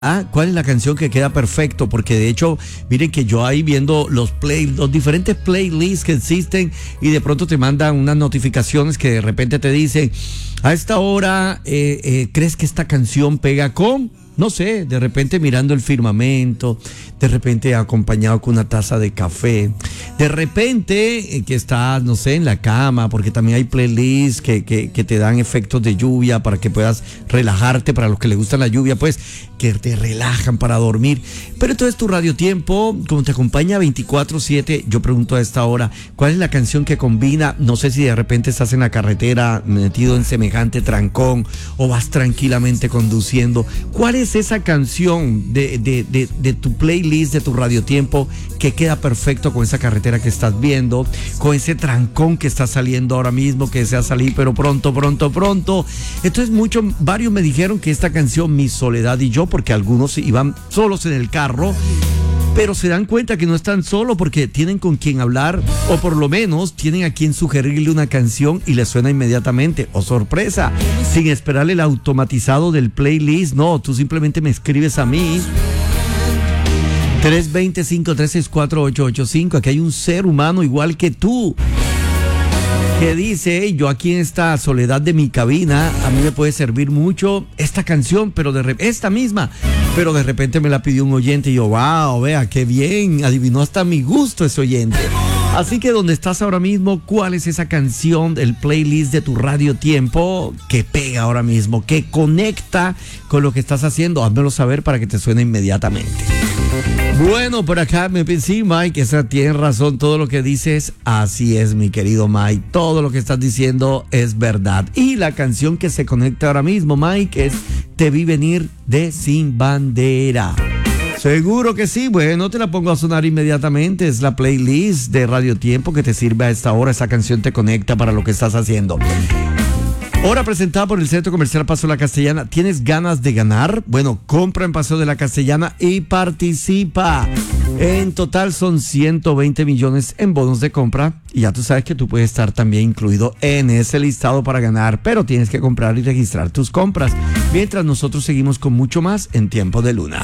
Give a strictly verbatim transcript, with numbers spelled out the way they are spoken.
Ah, ¿cuál es la canción que queda perfecto? Porque de hecho, miren que yo ahí viendo los play, los diferentes playlists que existen y de pronto te mandan unas notificaciones que de repente te dicen, a esta hora, eh, eh, ¿crees que esta canción pega con? No sé, de repente mirando el firmamento, de repente acompañado con una taza de café, de repente eh, que estás, no sé, en la cama, porque también hay playlists que, que, que te dan efectos de lluvia para que puedas relajarte, para los que les gusta la lluvia, pues que te relajan para dormir. Pero entonces tu Radio Tiempo, como te acompaña veinticuatro siete, yo pregunto a esta hora, ¿cuál es la canción que combina? No sé si de repente estás en la carretera metido en semejante trancón o vas tranquilamente conduciendo. ¿Cuál es esa canción de, de, de, de tu playlist, de tu Radio Tiempo, que queda perfecto con esa carretera que estás viendo, con ese trancón que está saliendo ahora mismo, que desea salir, pero pronto, pronto, pronto? Entonces muchos, varios me dijeron que esta canción, Mi Soledad y Yo, porque algunos iban solos en el carro, pero se dan cuenta que no están solos porque tienen con quien hablar, o por lo menos tienen a quien sugerirle una canción y les suena inmediatamente. ¡Oh, sorpresa! Sin esperarle el automatizado del playlist. No, tú simplemente me escribes a mí. tres dos cero, cinco tres seis cuatro, ocho ocho cinco. Aquí hay un ser humano igual que tú que dice, hey, yo aquí en esta soledad de mi cabina, a mí me puede servir mucho esta canción, pero de repente, esta misma, pero de repente me la pidió un oyente y yo, wow, vea, qué bien, adivinó hasta mi gusto ese oyente. Así que donde estás ahora mismo, ¿cuál es esa canción del playlist de tu Radio Tiempo que pega ahora mismo, que conecta con lo que estás haciendo? Házmelo saber para que te suene inmediatamente. Bueno, por acá me sí, Mike, esa tiene razón, todo lo que dices, así es, mi querido Mike, todo lo que estás diciendo es verdad. Y la canción que se conecta ahora mismo, Mike, es Te Vi Venir de Sin Bandera. Seguro que sí, bueno, te la pongo a sonar inmediatamente, es la playlist de Radio Tiempo que te sirve a esta hora, esa canción te conecta para lo que estás haciendo. Hora presentada por el Centro Comercial Paso de la Castellana. ¿Tienes ganas de ganar? Bueno, compra en Paso de la Castellana y participa. En total son ciento veinte millones en bonos de compra. Y ya tú sabes que tú puedes estar también incluido en ese listado para ganar. Pero tienes que comprar y registrar tus compras. Mientras nosotros seguimos con mucho más en Tiempo de Luna.